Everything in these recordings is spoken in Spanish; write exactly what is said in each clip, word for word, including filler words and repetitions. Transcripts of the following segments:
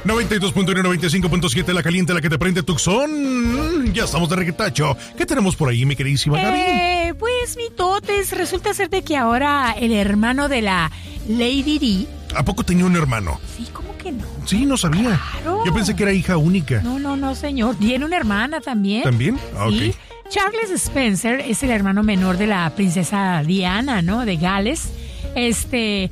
noventa y dos punto uno, noventa y cinco punto siete, la caliente, la que te prende Tucson. Ya estamos de reguetacho. ¿Qué tenemos por ahí, mi queridísima Gaby? Eh, pues, mi totes, resulta ser de que ahora el hermano de la Lady Di... ¿A poco tenía un hermano? Sí, ¿cómo que no? Sí, no sabía. Claro. Yo pensé que era hija única. No, no, no, señor. Tiene una hermana también. ¿También? Ah, Sí. ok. Charles Spencer es el hermano menor de la princesa Diana, ¿no? De Gales. Este,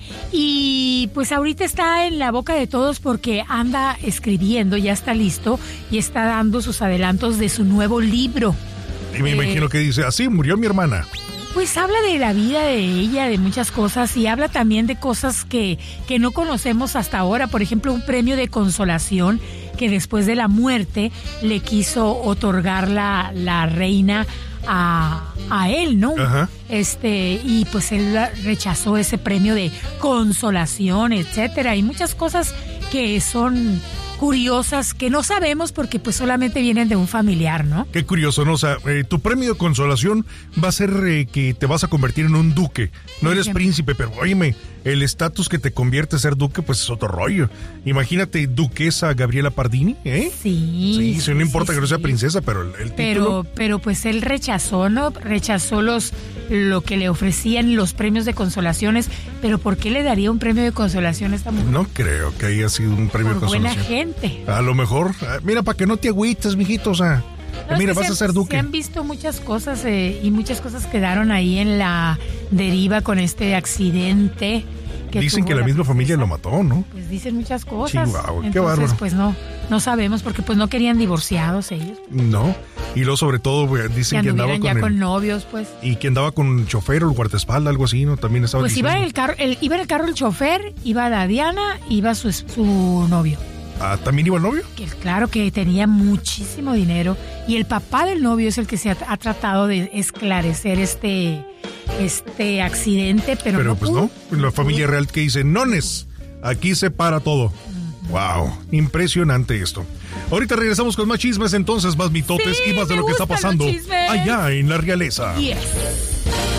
y pues ahorita está en la boca de todos porque anda escribiendo, ya está listo y está dando sus adelantos de su nuevo libro. Y me Eh, imagino que dice, así murió mi hermana. Pues habla de la vida de ella, de muchas cosas, y habla también de cosas que, que no conocemos hasta ahora. Por ejemplo, un premio de consolación que después de la muerte le quiso otorgar la, la reina a, a él, ¿no? Ajá. Este, y pues él rechazó ese premio de consolación, etcétera, y muchas cosas que son curiosas que no sabemos porque pues solamente vienen de un familiar, ¿no? Qué curioso, ¿no? O sea, eh, tu premio de consolación va a ser eh, que te vas a convertir en un duque. No eres príncipe, pero óyeme, el estatus que te convierte a ser duque, pues es otro rollo. Imagínate, duquesa Gabriela Pardini, ¿eh? Sí. Sí, sí, sí, no importa sí, que no sea sí. princesa, pero el, el Pero, título... pero pues él rechazó, ¿no? Rechazó los lo que le ofrecían los premios de consolaciones. Pero ¿por qué le daría un premio de consolación a esta mujer? No creo que haya sido un premio Por de buena consolación. gente. A lo mejor, ah, mira, para que no te agüites, mijito, o sea, No, mira, es que vas se a ser han- duque. Se han visto muchas cosas eh, y muchas cosas quedaron ahí en la deriva con este accidente. Que Dicen tuvo que la misma familia lo mató, ¿no? Pues dicen muchas cosas. Chihuahua, qué Entonces, bárbaro. pues no, no sabemos porque pues no querían divorciados ellos. No. Y luego, sobre todo, güey, Que dicen que andaba anduvieran con, ya el- con novios, pues. y que andaba con un chofer o el guardaespaldas, algo así, ¿no? También estaba Pues iba en diciendo. el carro, el, iba en el carro el chofer, iba la Diana, iba su, es- su novio. Ah, ¿también iba el novio? Que claro que tenía muchísimo dinero y el papá del novio es el que se ha, ha tratado de esclarecer este este accidente, pero, Pero no pues pudo. no, la familia real que dice, nones, aquí se para todo. Wow, impresionante esto. Ahorita regresamos con más chismes, entonces más mitotes Sí, y más de me lo que está gustan los pasando chismes. allá en la realeza. Yes.